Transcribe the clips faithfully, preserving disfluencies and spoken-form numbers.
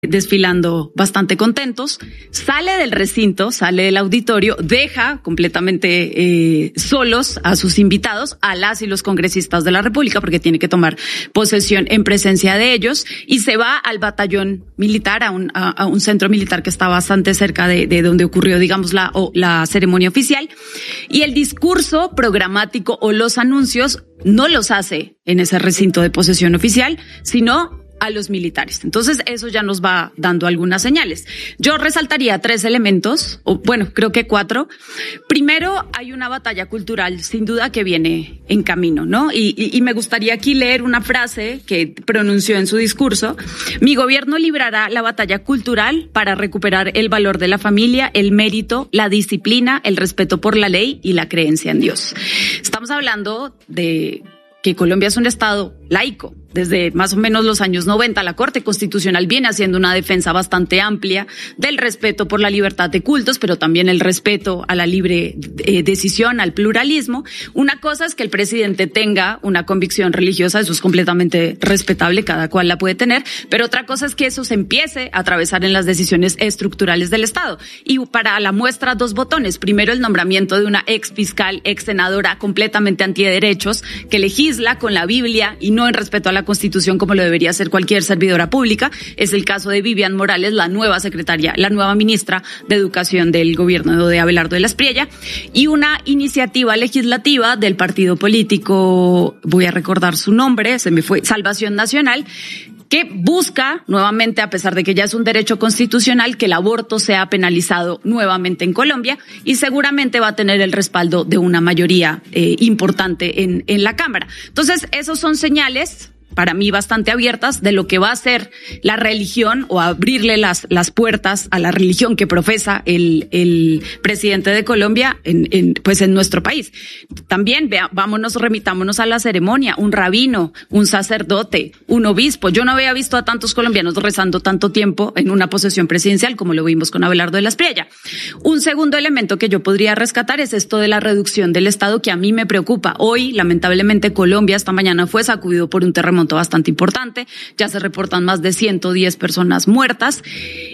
desfilando bastante contentos, sale del recinto, sale del auditorio, deja completamente eh, solos a sus invitados, a las y los congresistas de la República, porque tiene que tomar posesión en presencia de ellos, y se va al batallón militar, a un, a, a un centro militar que está bastante cerca de, de donde ocurrió, digamos, la, o, la ceremonia oficial, y el discurso programático o los anuncios no los hace en ese recinto de posesión oficial, sino a los militares. Entonces, eso ya nos va dando algunas señales. Yo resaltaría tres elementos, o bueno, creo que cuatro. Primero, hay una batalla cultural, sin duda, que viene en camino, ¿no? Y, y, y me gustaría aquí leer una frase que pronunció en su discurso. Mi gobierno librará la batalla cultural para recuperar el valor de la familia, el mérito, la disciplina, el respeto por la ley y la creencia en Dios. Estamos hablando de que Colombia es un estado laico. Desde más o menos los años noventa, la Corte Constitucional viene haciendo una defensa bastante amplia del respeto por la libertad de cultos, pero también el respeto a la libre eh, decisión, al pluralismo. Una cosa es que el presidente tenga una convicción religiosa, eso es completamente respetable, cada cual la puede tener, pero otra cosa es que eso se empiece a atravesar en las decisiones estructurales del Estado. Y para la muestra, dos botones. Primero, el nombramiento de una ex fiscal, ex senadora completamente antiderechos, que legisla con la Biblia y no en respeto a la Constitución como lo debería hacer cualquier servidora pública. Es el caso de Vivian Morales, la nueva secretaria, la nueva ministra de Educación del gobierno de Abelardo de la Espriella, y una iniciativa legislativa del partido político, voy a recordar su nombre, se me fue, Salvación Nacional, que busca nuevamente, a pesar de que ya es un derecho constitucional, que el aborto sea penalizado nuevamente en Colombia, y seguramente va a tener el respaldo de una mayoría eh, importante en, en la Cámara. Entonces, esos son señales, para mí bastante abiertas, de lo que va a ser la religión, o abrirle las, las puertas a la religión que profesa el, el presidente de Colombia en, en, pues en nuestro país. También vea, vámonos, remitámonos a la ceremonia, un rabino, un sacerdote, un obispo. Yo no había visto a tantos colombianos rezando tanto tiempo en una posesión presidencial como lo vimos con Abelardo de la Espriella. Un segundo elemento que yo podría rescatar es esto de la reducción del Estado, que a mí me preocupa. Hoy, lamentablemente, Colombia esta mañana fue sacudido por un terremoto bastante importante, ya se reportan más de ciento diez personas muertas,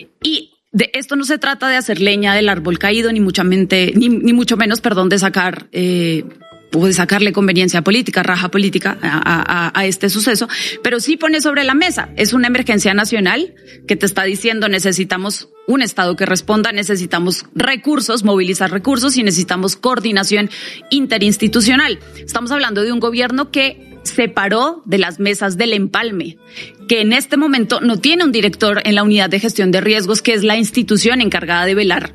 y de esto no se trata de hacer leña del árbol caído, ni mucho, mente, ni, ni mucho menos, perdón, de sacar eh, de sacarle conveniencia política, raja política a, a, a este suceso, pero sí pone sobre la mesa, es una emergencia nacional que te está diciendo necesitamos un Estado que responda, necesitamos recursos, movilizar recursos, y necesitamos coordinación interinstitucional. Estamos hablando de un gobierno que se paró de las mesas del empalme, que en este momento no tiene un director en la unidad de gestión de riesgos, que es la institución encargada de velar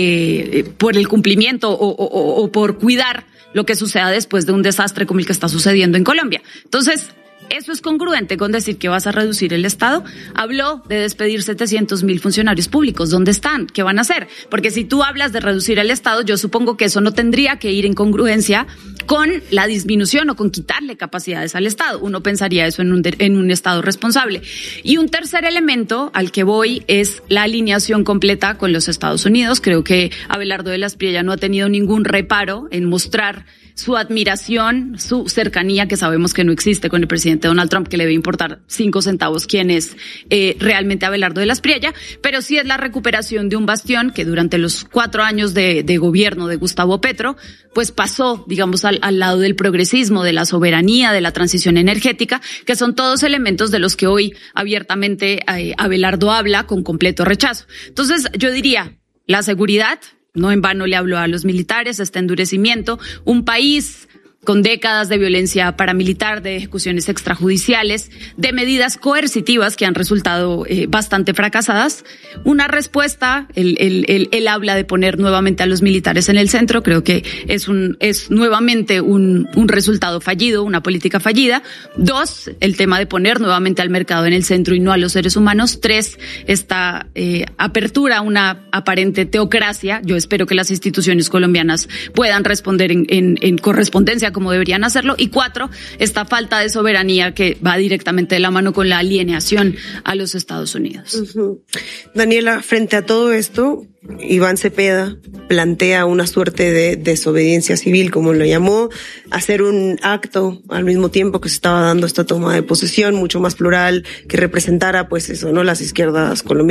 eh, por el cumplimiento o, o, o por cuidar lo que suceda después de un desastre como el que está sucediendo en Colombia. Entonces, ¿eso es congruente con decir que vas a reducir el Estado? Habló de despedir setecientos mil funcionarios públicos. ¿Dónde están? ¿Qué van a hacer? Porque si tú hablas de reducir el Estado, yo supongo que eso no tendría que ir en congruencia con la disminución o con quitarle capacidades al Estado. Uno pensaría eso en un, en un Estado responsable. Y un tercer elemento al que voy es la alineación completa con los Estados Unidos. Creo que Abelardo de la Espriella no ha tenido ningún reparo en mostrar su admiración, su cercanía, que sabemos que no existe con el presidente Donald Trump, que le debe importar cinco centavos quién es eh, realmente Abelardo de la Espriella, pero sí es la recuperación de un bastión que durante los cuatro años de, de gobierno de Gustavo Petro, pues pasó, digamos, al, al lado del progresismo, de la soberanía, de la transición energética, que son todos elementos de los que hoy abiertamente eh, Abelardo habla con completo rechazo. Entonces, yo diría, la seguridad, no en vano le habló a los militares, este endurecimiento, un país con décadas de violencia paramilitar, de ejecuciones extrajudiciales, de medidas coercitivas que han resultado eh, bastante fracasadas. Una respuesta, él, él, él, él habla de poner nuevamente a los militares en el centro, creo que es un es nuevamente un, un resultado fallido, una política fallida. Dos, el tema de poner nuevamente al mercado en el centro y no a los seres humanos. Tres, esta eh, apertura a una aparente teocracia. Yo espero que las instituciones colombianas puedan responder en, en, en correspondencia democracia como deberían hacerlo. Y cuatro, esta falta de soberanía que va directamente de la mano con la alienación a los Estados Unidos. Uh-huh. Daniela, frente a todo esto, Iván Cepeda plantea una suerte de desobediencia civil, como lo llamó, hacer un acto al mismo tiempo que se estaba dando esta toma de posesión mucho más plural, que representara pues eso, ¿no? Las izquierdas colombianas.